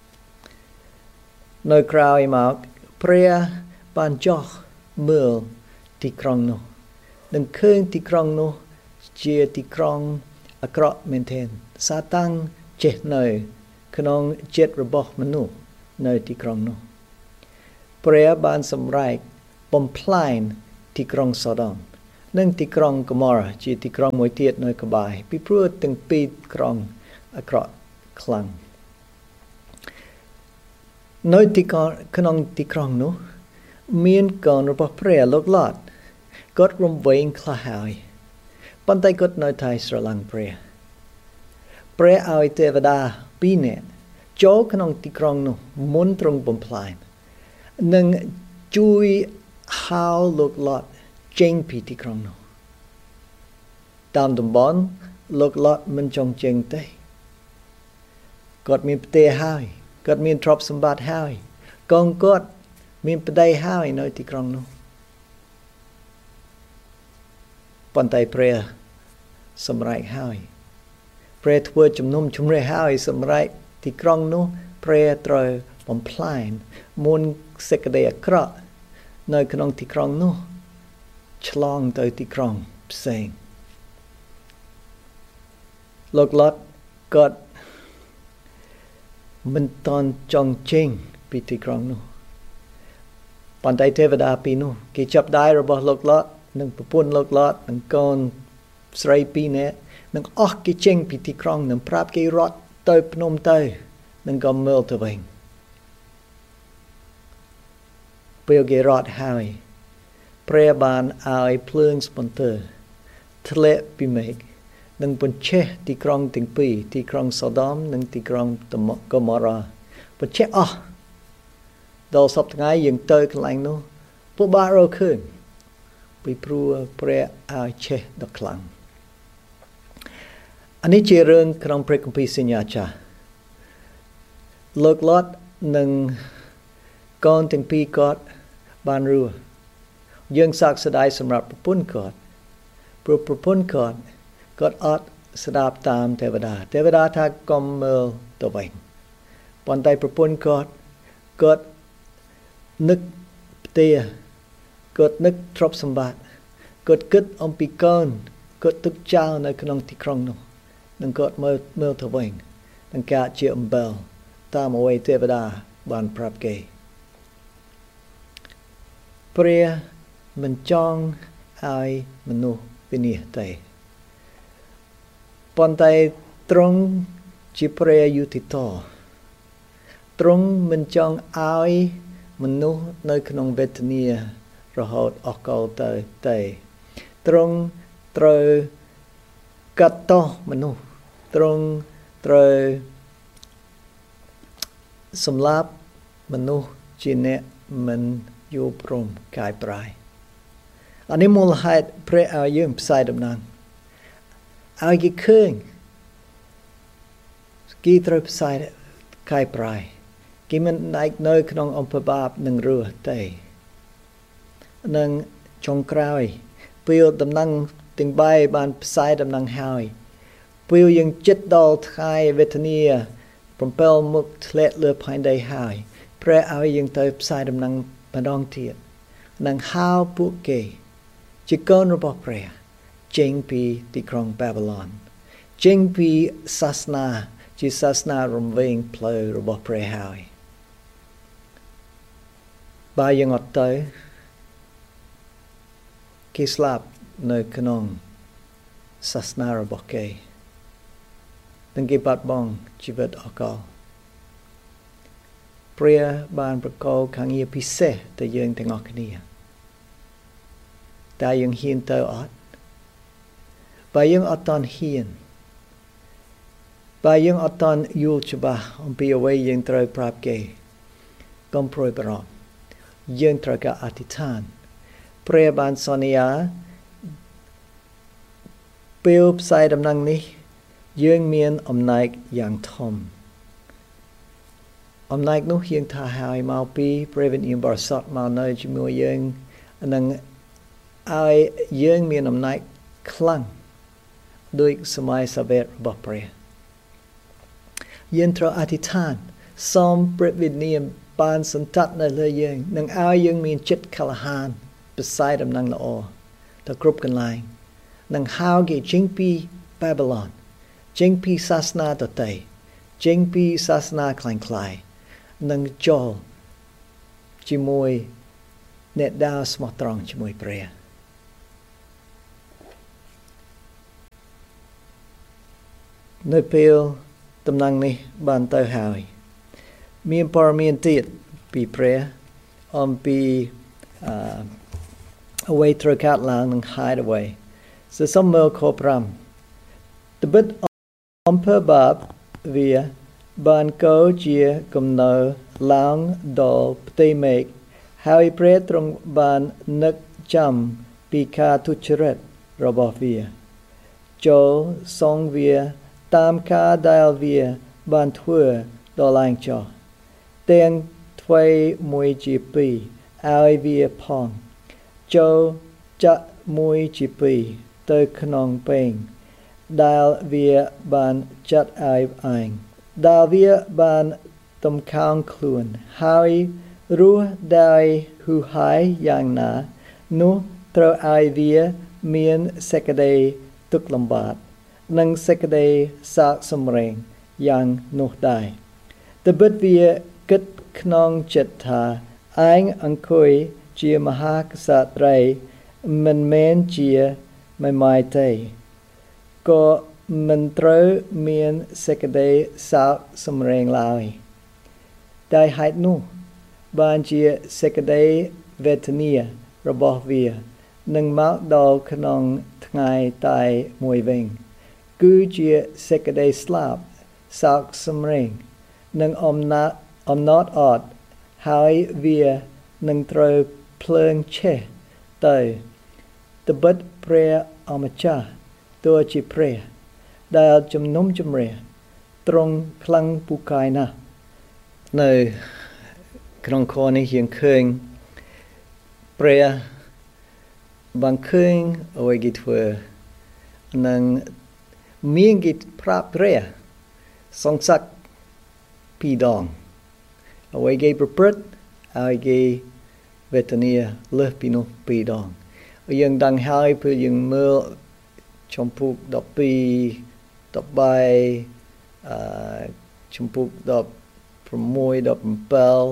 នៅក្រោយមកព្រះបានចោះមើលទីក្រុងនោះនិងឃើញទីក្រុងនោះជាទីក្រុងអាក្រក់មែនទែនសាតាំងចេះនៅក្នុងចិត្តរបស់មនុស្សនៅទីក្រុងនោះព្រះបានសម្រេចបំផ្លាញទីក្រុងសូដមនិងទីក្រុងហ្គម៉ូរ៉ាជាទីក្រុងមួយទៀតនៅក្បែរពីព្រោះទាំងពីរក្រុងអាក្រក់ខ្លាំងនៅទីក្នុងទីក្រុងនោះមានកូនរបស់ព្រះលោកឡតគាត់រំវែងខ្លះហើយប៉ុន្តែគាត់នៅតែស្រឡាញ់ព្រះព្រះឲ្យទេវតាពីរនាក់ចូលក្នុងទីក្រុងនោះមុនទ្រង់បំផ្លាញនិងជួយហៅលោកឡតចេញពីទីក្រុងនោះតាមតំបន់លោកឡតមិនចង់ចេញទេគាត់មានផ្ទះហើយគាត់មានទ្រព្យសម្បត្តិហើយកូនគាត់មានប្តីហើយនៅទីក្រុងនោះប៉ុន្តែព្រះសម្រេចហើយព្រះធ្វើជំនុំជម្រះហើយសម្រេចទីក្រុងនោះព្រះត្រូវបំផ្លាញមុនសេចក្តីអាក្រក់នៅក្នុងទីក្រុងនោះឆ្លងទៅទីក្រុងផ្សេងលោកឡតគាត់មិនតន់ចង់ចេញពីទីក្រុងនោះប៉ុន្តែទេវតាពីរនោះគេចាប់ដៃរបស់លោកឡតនិងប្រពន្ធលោកឡតនិងកូនស្រីពីរនាក់នឹងអស់គេចេញពីទីក្រុងនិងប្រាប់គេរត់ទៅភ្នំទៅនិងក៏មើលទៅវិញពេលគេរត់ហើយព្រះបានឲ្យភ្លើងស្ពន្ទើធ្លាក់ពីមេឃនិងបញ្ឆេះទីក្រុងទាំងពីរទីក្រុងសូដមនិងទីក្រុងហ្គម៉ូរ៉ាបញ្ឆេះអស់ដល់សប្តាហ៍ថ្ងៃយើងទៅកន្លែងនោះពួកបារកឃើញពីព្រោះព្រះឲ្យឆេះដ៏ខ្លាំងអានេះជារឿងក្នុងព្រះគម្ពីរសញ្ញាចាស់លោកឡតនិងកូនទាំងពីរគាត់បានរស់យើងសោកស្ដាយសម្រាប់ប្រពន្ធគាត់ព្រោះប្រពន្ធគាត់គាត់អត់ស្ដាប់តាមទេវតាទេវតាថាកុំមើលទៅវិញប៉ុន្តែប្រពន្ធគាត់គាត់នឹកផ្ទះគាត់នឹកទ្រព្យសម្បត្តិគាត់គិតអំពីកូនគាត់ទុកចោលនៅក្នុងទីក្រុងនោះនិងគាត់មើលមើលទៅវិញនិងកើតជាអំបិលតាមអ្វីទេវតាបានប្រាប់គេព្រះមិនចង់ឲ្យមនុស្សវិនិច្ឆ័យទេប៉ុន្តែទ្រង់ជាព្រះយុត្តិធម៌ទ្រង់មិនចង់ឲ្យមនុស្សនៅក្នុងវេទនារហូតអស់កលទៅទេទ្រង់ត្រូវកាត់ទោសមនុស្សទ្រង់ត្រូវសម្លាប់មនុស្សជាអ្នកមិនយល់ព្រមកាយប្រាយអានេះមូលហេតុព្រះឲ្យយើងផ្សាយដំណឹងឲ្យគេឃើញគេត្រូវផ្សាយកាយប្រាយគេមិនដាច់នៅក្នុងអំពើបាបនឹងរស់ទេនឹងចុងក្រោយពេលដំណឹងទាំងបីបានផ្សាយដំណឹងហើយពេលយើងចិត្តដល់ថ្ងៃវេទនា7មុខធ្លាក់លើផែនដីហើយព្រះឲ្យយើងទៅផ្សាយដំណឹងម្ដងទៀតនឹងហៅពួកគេជាកូនរបស់ព្រះចេញពីទីក្រុងបាប៊ីឡូនចេញពីសាសនាជាសាសនារំវែងផ្លូវរបស់ព្រះហើយបើយើងអត់ទៅគេស្លាប់នៅក្នុងសាសនារបស់គេនិងគេបាត់បង់ជីវិតអកលព្រះបានប្រកល់ខាងងារពិសេសទៅយើងទាំងអស់គ្នាតែយើងហ៊ានទៅអត់បើយើងអត់តន់ហ៊ានបើយើងអត់តន់យល់ច្បាស់អំពីអ្វីយើងត្រូវប្រាប់គេកុំព្រួយបារម្ភយើងត្រូវការអធិដ្ឋានព្រះបានសន្យាពេលផ្សាយដំណឹងនេះយើងមានអំណាចយ៉ាងធំអំណាចនោះយើងថាហើយមកពីព្រះវិញ្ញាណបរិសុទ្ធមកនៅជាមួយយើងនិងឲ្យយើងមានអំណាចខ្លាំងដោយសម័យសាវេតរបស់ព្រះយើងត្រូវអធិដ្ឋានសូមព្រះវិញ្ញាណបានសន្តិដ្ឋនៅលើយើងនិងឲ្យយើងមានចិត្តក្លាហានផ្សាយដំណឹងល្អទៅគ្រប់កន្លែងនិងហៅគេចេញពីបាប៊ីឡូនចេញពីសាសនាដទៃចេញពីសាសនាคล้ายៗនិងចូលជាមួយអ្នកដើរស្មោះត្រង់ជាមួយព្រះនៅពេលតំណែងនេះបានទៅហើយមានព័ត៌មានទៀតពីព្រះអំពីអឺអ្វីត្រូវកើតឡើងនឹងហើយអ្វីសសូមមើលខfiveត្បិតអំពើបាបវាបានកោជាកំណើឡើងដល់ផ្ទៃមេឃហើយព្រះទ្រង់បាននឹកចាំពីការទុច្ចរិតរបស់វាចូលសងវាតាមការដែលវាបានធ្វើដល់ឡើងចោះទាំងទ្វេមួយជាពីរឲ្យវាផងចូលចាក់មួយជាពីរទៅក្នុងពេងដែលវាបានចាត់ឲ្យឯងដែលវាបានទំខោងខ្លួនហើយរស់ដោយហ៊ូហើយយ៉ាងណានោះត្រូវឲ្យវាមានសេចក្តីទុក្ខលំបាកនិងសេចក្តីសោកសម្រេងយ៉ាងនោះដែរត្បិតវាគិតក្នុងចិត្តថាឯងអង្គុយជាមហាក្សត្រីមិនមែនជាម៉ាយទេក៏មិនត្រូវមានសេចក្តីសោកសម្រេងឡើយតែហេតុនោះបានជាសេចក្តីវេទនារបស់វានឹងមកដល់ក្នុងថ្ងៃតែមួយវិញគឺជាសេចក្តីស្លាប់សោកសម្រេងនិងអំណាចអំណត់អត់ហើយវានឹងត្រូវភ្លើងឆេះទៅត្បិតព្រះអម្ចាស់ទោះជាព្រះដែលជំនុំជម្រះទ្រង់ខ្លាំងពូកែណាស់នៅក្នុងខនេះយើងឃើញព្រះបានឃើញអ្វីគេធ្វើនិងមានគេប្រាប់ព្រះសង្ស័កពីរដងអ្វីគេប្រព្រឹត្តហើយគេវេទនាលើសពីនោះពីរដងយើងដឹងហើយព្រោះយើងមើលចំពុកដប់ពីរ ដប់បីអឺចំពុកដប់ប្រាំមួយ ដប់ប្រាំbảy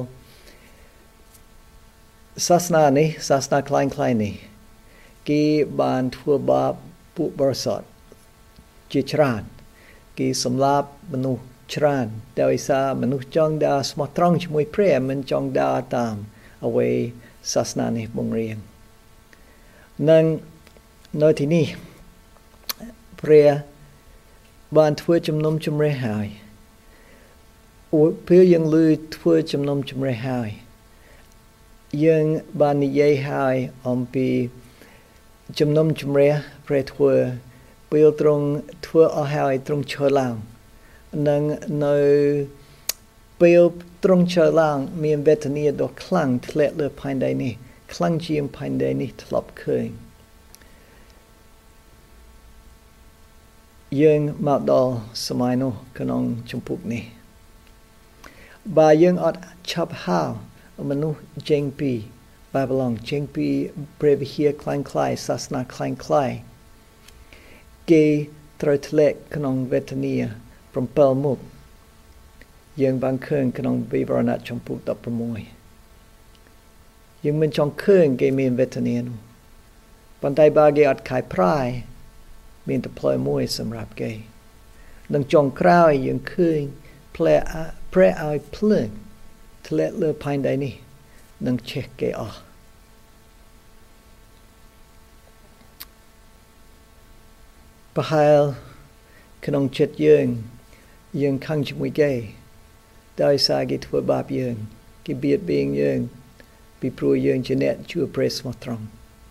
សាសនានេះសាសនាខ្លាំងៗនេះគេបានធ្វើបាបពួកបរិសុទ្ធជាច្រើនគេសម្លាប់មនុស្សច្រើនដោយសារមនុស្សចង់ដើរស្មោះត្រង់ជាមួយព្រះមិនចង់ដើរតាមអ្វីសាសនានេះបង្រៀននិងនៅទីនេះព្រះបានធ្វើជំនុំជម្រះហើយពេលយើងលឺធ្វើជំនុំជម្រះហើយយើងបាននិយាយហើយអំពីជំនុំជម្រះព្រះធ្វើពេលទ្រង់ធ្វើអស់ហើយទ្រង់ឈរឡើងនិងនៅពេលទ្រង់ឈរឡើងមានវេទនាដ៏ខ្លាំងធ្លាក់លើផែនដីនេះខ្លាំងជាងផែនដីនេះធ្លាប់ឃើញយើងមកដល់សម័យនោះក្នុងជំពូកនេះបើយើងអត់ឆាប់ហៅមនុស្សចេញពីបាបឡុងចេញពីព្រះវិហារខ្លាំងខ្លាយសាសនាខ្លាំងខ្លាយគេត្រូវធ្លាក់ក្នុងវេទនាbảyមុខយើងបានឃើញក្នុងវិវរណៈចំពុកដប់ប្រាំមួយយើងមិនចង់ឃើញគេមានវេទនានោះប៉ុន្តែបើគេអត់ខៃប្រៃមានតែផ្លូវមួយសម្រាប់គេនឹងចុងក្រោយយើងឃើញផ្លែព្រះឲ្យភ្លើងធ្លាក់លើផែនដីនេះនឹងឆេះគេអស់ប្រហែលក្នុងចិត្តយើងយើងខឹងជាមួយគេដោយសារគេធ្វើបាបយើងគេបៀតបៀនយើងពីព្រោះយើងជាអ្នកជឿព្រះស្មោះត្រង់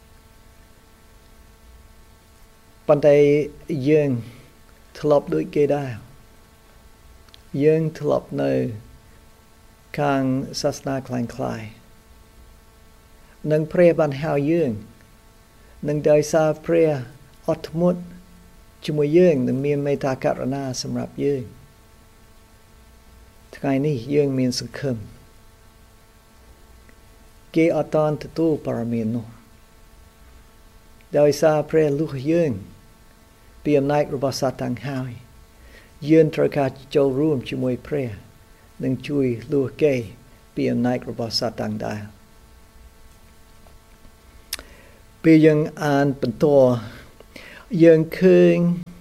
ប៉ុន្តែយើងធ្លាប់ដូចគេដែរយើងធ្លាប់នៅខាងសាសនាខ្លាំងខ្លាយនឹងព្រះបានហៅយើងនឹងដោយសារព្រះអត់ធ្មត់ជាមួយយើងនឹងមានមេត្តាករុណាសម្រាប់យើងថ្ងៃនេះយើងមានសង្ឃឹមគេអត់តន់ទទួលព័ត៌មាននោះដោយសារព្រះលុះយើងពីអំណាចរបស់សាតាំងហើយយើងត្រូវការចូលរួមជាមួយព្រះនិងជួយលួសគេពីអំណាចរបស់សាតាំងដែរពេលយើងអានបន្តយើងឃើញ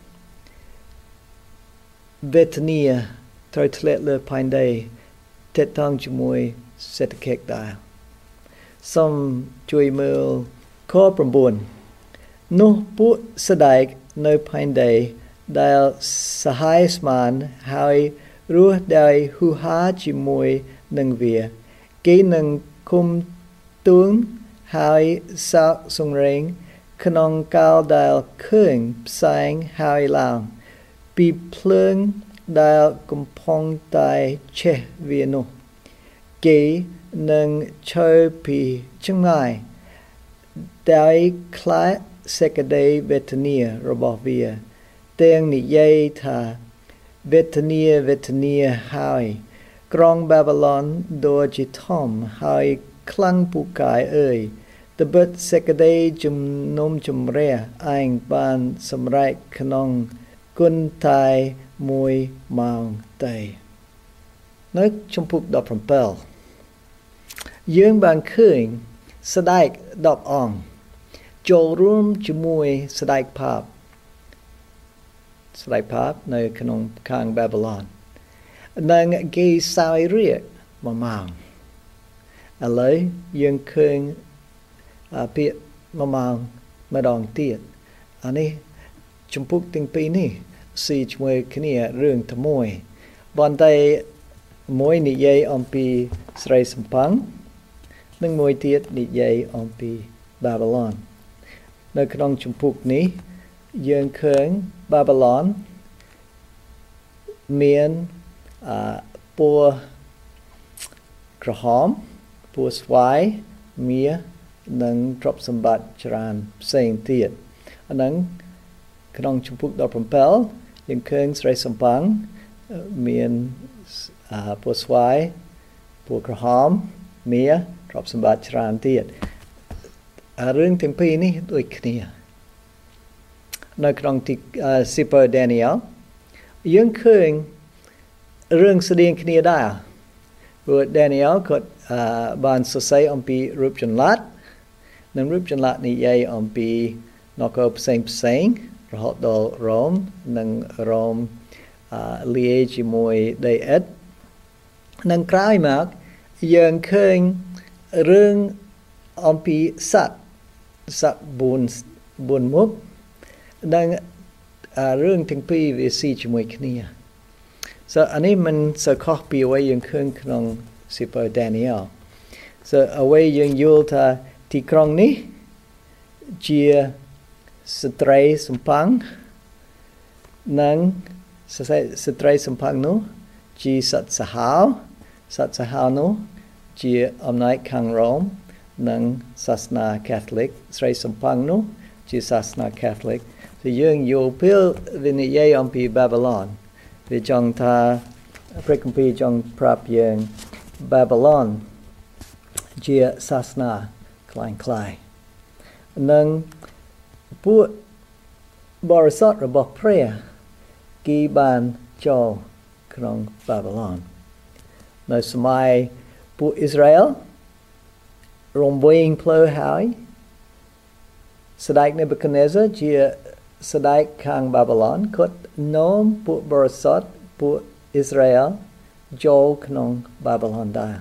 វេទនាត្រូវធ្លាក់លើផែនដីទាក់ទងជាមួយសេដ្ឋកិច្ចដែរសូមជួយមើលខ9នោះពួកស្ដេចនៅផែនដីដែលសហាយស្មានហើយរស់ដោយហ៊ូហាជាមួយនឹងវាគេនឹងគុំទួងហើយសោកសង្រេងក្នុងកាលដែលឃើញផ្សែងហើយឡើងពីភ្លើងដែលកំពុងតែឆេះវានោះគេនឹងឈើពីចម្ងាយដោយខ្លាចសេចក្តីវេទនារបស់វាទាំងនិយាយថាវេទនាវេទនាហើយក្រុងបាប៊ីឡូនដូចជាធំហើយខ្លាំងពូកែអើយត្បិតសេចក្តីជំនុំជម្រះឯងបានសម្រេចក្នុងគុណតែមួយម៉ោងទេនៅជំពូក17យើងបានឃើញស្ដេច10អង្គចូលរួមជាមួយស្ដេចផាបស្ដេចផាបនៅក្នុងខាងបាប៊ីឡូននិងគេសោយរាជមួយម៉ោងឥឡូវយើងឃើញពាក្យមួយម៉ោងម្ដងទៀតអានេះជំពូកទាំងពីរនេះស៊ីជាមួយគ្នារឿងតែមួយប៉ុន្តែមួយនិយាយអំពីស្រីសំផាំងនិងមួយទៀតនិយាយអំពីបាប៊ីឡូននៅក្នុងជំពូកនេះយើងឃើញបាប៊ីឡូនមានអឺពណ៌ក្រហមពណ៌ស្វាយមាសនិងទ្រព្យសម្បត្តិច្រើនផ្សេងទៀតអាហ្នឹងក្នុងជំពូក17យើងឃើញស្រីសំផាំងមានពណ៌ស្វាយពណ៌ក្រហមមាសទ្រព្យសម្បត្តិច្រើនទៀតរឿងទាំងពីរនេះដូចគ្នានៅក្នុងទីស៊ីពើ Daniel យើងឃើញរឿងស្តីងគ្នាដែរព្រោះ Daniel គាត់បានសរសេរអំពីរូបចម្លាក់និងរូបចម្លាក់និយាយអំពីនគរផ្សេងផ្សេងរហូតដល់រ៉ូមនិងរ៉ូមលាយជាមួយដីឥដ្ឋនិងក្រោយមកយើងឃើញរឿងអំពីសត្វសត្វ4 4មុខនិងរឿងទាំងពីរវាស៊ីជាមួយគ្នា so អានេះមិនសូវខុសពីអ្វីយើងឃើញក្នុងស៊ីពើ Daniel so អ្វីយើងយល់ថាទីក្រុងនេះជាស្ត្រីសំផាំងនិងស្ត្រីសំផាំងនោះជាសត្វសាហាវសត្វសាហាវនោះជាអំណាចខាងរ៉ូមនិងសាសនា Catholic ស្រីសំផាំងនោះជាសាសនា Catholic so យើងយល់ពេលវិនិយាយអំពី Babylon វាចង់ថាព្រះគម្ពីរចង់ប្រាប់យើង Babylon ជាសាសនាคล้ายๆនិងពួកបរិសុទ្ធរបស់ព្រះគេបានចូលក្នុង Babylon នៅសម័យពួកអ៊ីស្រាអែលរំវិញផ្លូវហើយស្ដេចនេបូកាដនេសាជាស្ដេចខាង Babylon គាត់នាំពួកបរិសុទ្ធពួកអ៊ីស្រាអែលចូលក្នុង Babylon ដែរ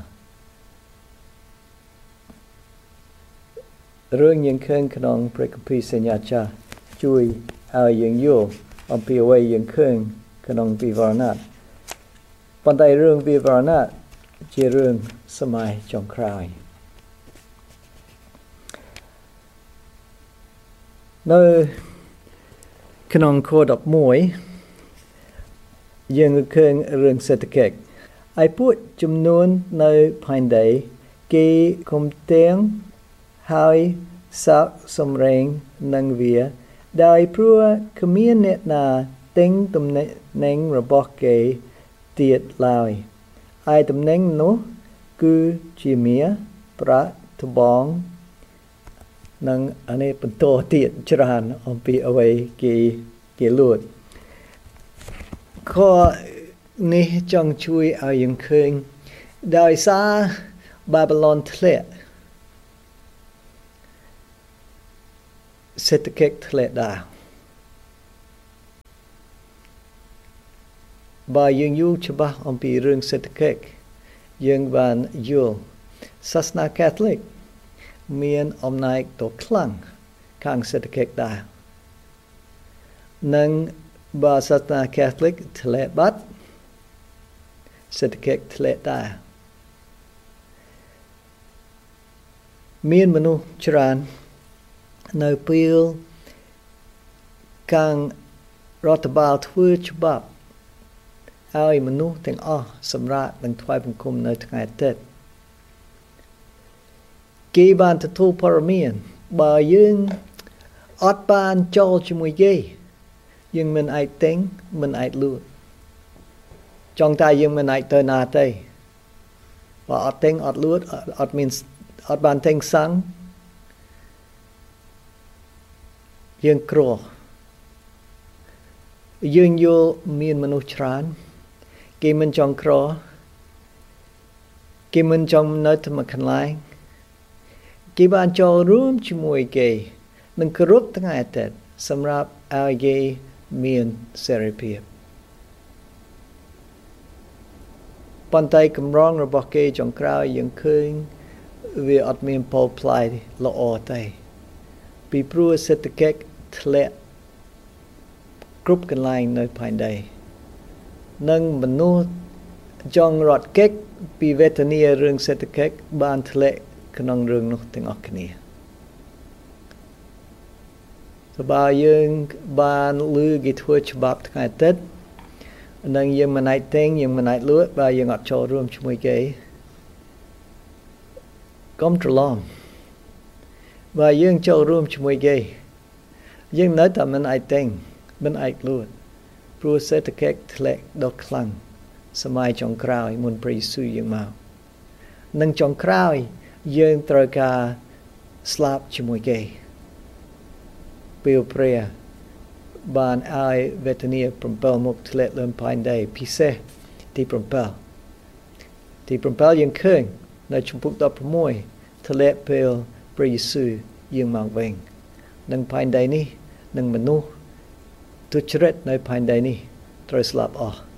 រឿងយើងឃើញក្នុងព្រះគម្ពីរសញ្ញាចាស់ជួយឲ្យយើងយល់អំពីអ្វីយើងឃើញក្នុងវិវរណៈប៉ុន្តែរឿងវិវរណៈជារឿងសម័យចុងក្រោយនៅក្នុងខ11យើងឃើញរឿងសេដ្ឋកិច្ចហើយពួកចំនួននៅផែនដីគេគុំទាំងហើយសោកសំរេងនឹងវាដោយព្រោះគ្មានអ្នកណាទិញទំនិញរបស់គេទៀតឡើយហើយទំនិញនោះគឺជាមាសប្រាក់ត្បូងនិងអានេះបន្តទៀតច្រើនអំពីអ្វីគេគេលួចខនេះចង់ជួយឲ្យយើងឃើញដោយសារបាប៊ីឡូនធ្លាក់សេដ្ឋកិច្ចធ្លាក់ដាវបើយើងយល់ច្បាស់អំពីរឿងសេដ្ឋកិច្ចយើងបានយល់សាសនាកាតូលិកមានអំណាចដ៏ខ្លាំងខាងសេដ្ឋកិច្ចដែរនិងបើសាសនាកាតូលិកធ្លាក់បាត់សេដ្ឋកិច្ចធ្លាក់ដែរមានមនុស្សច្រើននៅពេលខាងរដ្ឋបាលធ្វើច្បាប់ឲ្យមនុស្សទាំងអស់សម្រាប់នឹងថ្វាយបង្គំនៅថ្ងៃអាទិត្យគេបានទទួលព័ត៌មានបើយើងអត់បានចូលជាមួយគេយើងមិនអាចទិញមិនអាចលក់ចង់តែយើងមិនអាចទៅណាទេបើអត់ទិញអត់លក់អត់មានអត់បានទិញសាំងយើងក្រយើងយល់មានមនុស្សច្រើនគេមិនចង់ក្រគេមិនចង់នៅតែមួយកន្លែងគេបានចូលរួមជាមួយគេនឹងគ្រប់ថ្ងៃអាទិត្យសម្រាប់ឲ្យគេមានសេរីភាពប៉ុន្តែកម្រងរបស់គេចុងក្រោយយើងឃើញវាអត់មានផលផ្លែល្អទេពីព្រោះសេដ្ឋកិច្ចធ្លាក់គ្រប់កន្លែងនៅផែនដីនិងមនុស្សចង់រត់គេចពីវេទនារឿងសេដ្ឋកិច្ចបានធ្លាក់ក្នុងរឿងនោះទាំងអស់គ្នាទៅបើយើងបានលឺគេធ្វើច្បាប់ថ្ងៃអាទិត្យនិងយើងមិនអាចទិញយើងមិនអាចលក់បើយើងអត់ចូលរួមជាមួយគេកុំច្រឡំបើយើងចូលរួមជាមួយគេយើងនៅតែមិនអាចទិញមិនអាចលក់ព្រោះសេដ្ឋកិច្ចធ្លាក់ដ៏ខ្លាំងសម័យចុងក្រោយមុនព្រះយេស៊ូវយើងមកនិងចុងក្រោយយើងត្រូវការស្លាប់ជាមួយគេពេលព្រះបានឲ្យវេទនា7មុខធ្លាក់លើផែនដីពិសេសទី7ទី7យើងឃើញនៅជំពូក16ធ្លាក់ពេលព្រះយេស៊ូវយើងមកវិញនិងផែនដីនេះនឹងមនុស្សទុច្ចរិតនៅផែនដីនេះត្រូវស្លាប់អស់